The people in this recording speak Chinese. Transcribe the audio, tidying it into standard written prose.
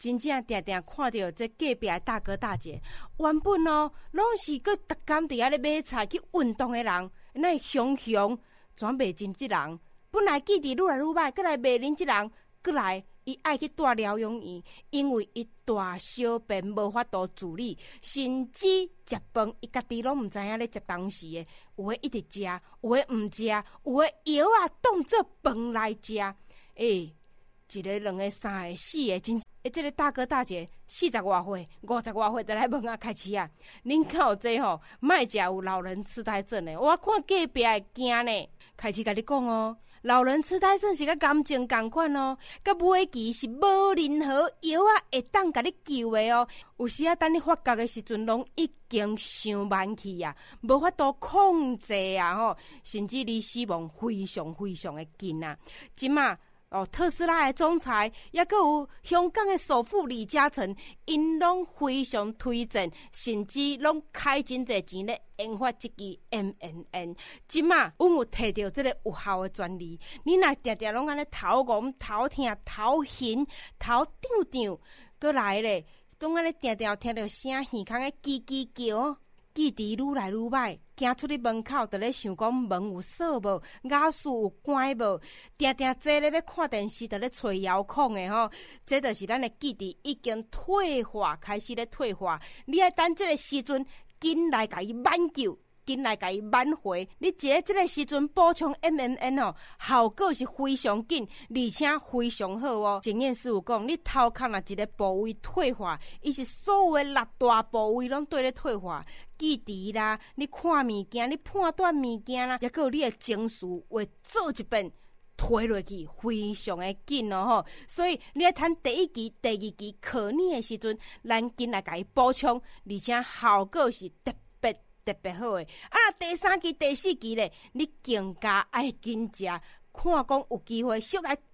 真正定定看到这隔壁的大哥大姐，原本拢是个逐工伫遐咧买菜去运动的人，那熊转袂真即人，本来记忆愈来愈歹，过来袂恁即人，过来伊爱去住疗养院，因为伊大小便无法度自理，甚至食饭伊家己拢毋知影咧食当时的，有诶一直食，有诶毋食，有诶药啊当做饭来食，一个、两个、三个、四个，真。这个大哥大姐40多岁、50多岁，就来问啊，开始啊，恁敢有这吼？莫食有老人痴呆症的，我看隔壁会惊呢。开始甲你讲哦，老人痴呆症是甲癌症同款哦，甲尾期是无任何药啊会当甲你救的哦。有时啊，等你发觉的时阵，拢已经伤晚去啊，无法度控制啊吼，甚至离死亡非常非常的近啊。即马。特斯拉的总裁，也阁有香港的首富李嘉诚，因拢非常推荐，甚至拢开真侪钱咧研发这支 MNN。即马阮有摕到这个有效的专利，你若定定拢安尼头晕、头痛、头晕、头胀，过来咧，拢安尼定定听到声耳孔的叽叽叫，记忆愈来愈歹。行出去门口，就咧想讲门有锁无，雅士有关无，定定坐咧要看电视，就咧找遥控的吼。这就是咱的记忆已经退化，开始咧退化。你爱等这个时阵，紧来甲伊挽救，紧来甲伊挽回。你这个时阵补充 MNN 哦，效果是非常紧，而且非常好哦。经验师有讲，你头壳若一个部位退化，伊是所有的六大部位拢对咧退化。记忆啦，你看物件，你判断物件啦，也有你的情绪会做一遍推落去，非常的紧哦吼。所以你要谈第一期、第二期考验的时阵，咱紧来甲伊补充，而且效果是特别好的。第3期、第4期咧，你更加爱紧食。看讲有机会，小爱